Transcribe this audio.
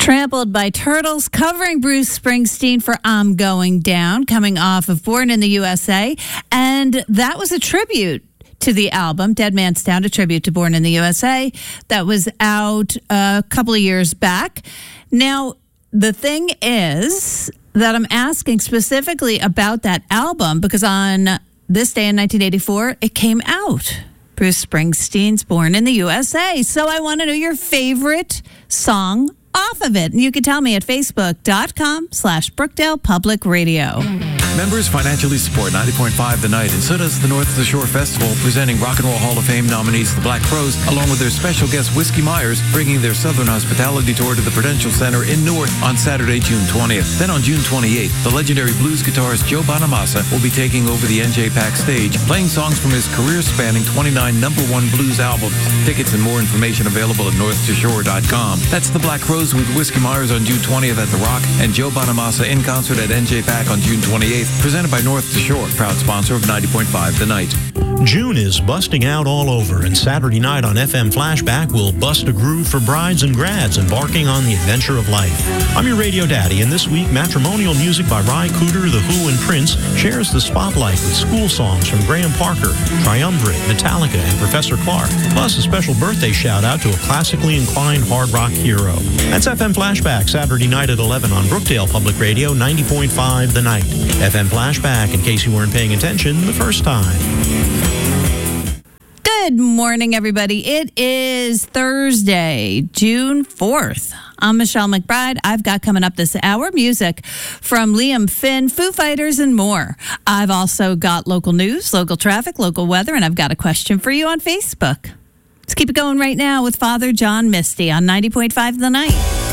Trampled by Turtles, covering Bruce Springsteen for I'm Going Down, coming off of Born in the USA. And that was a tribute to the album, Dead Man's Town, a tribute to Born in the USA, that was out a couple of years back. Now, the thing is that I'm asking specifically about that album because on this day in 1984, it came out. Bruce Springsteen's Born in the USA. So I want to know your favorite song off of it. And you can tell me at facebook.com/Brookdale Public Radio. Members financially support 90.5 The Night, and so does the North of the Shore Festival, presenting Rock and Roll Hall of Fame nominees The Black Crowes, along with their special guest Whiskey Myers, bringing their Southern Hospitality Tour to the Prudential Center in Newark on Saturday, June 20th. Then on June 28th, the legendary blues guitarist Joe Bonamassa will be taking over the NJPAC stage, playing songs from his career-spanning 29 #1 blues albums. Tickets and more information available at northtoshore.com. That's The Black Crowes with Whiskey Myers on June 20th at The Rock, and Joe Bonamassa in concert at NJPAC on June 28th. Presented by North to Shore, proud sponsor of 90.5 The Night. June is busting out all over, and Saturday night on FM Flashback will bust a groove for brides and grads embarking on the adventure of life. I'm your radio daddy, and this week, matrimonial music by Ry Cooder, The Who, and Prince shares the spotlight with school songs from Graham Parker, Triumvirate, Metallica, and Professor Clark, plus a special birthday shout-out to a classically inclined hard rock hero. That's FM Flashback, Saturday night at 11 on Brookdale Public Radio, 90.5 The Night. FM Flashback, in case you weren't paying attention the first time. Good morning, everybody. It is Thursday, June 4th. I'm Michelle McBride. I've got coming up this hour music from Liam Finn, Foo Fighters, and more. I've also got local news, local traffic, local weather, and I've got a question for you on Facebook. Let's keep it going right now with Father John Misty on 90.5 The Night.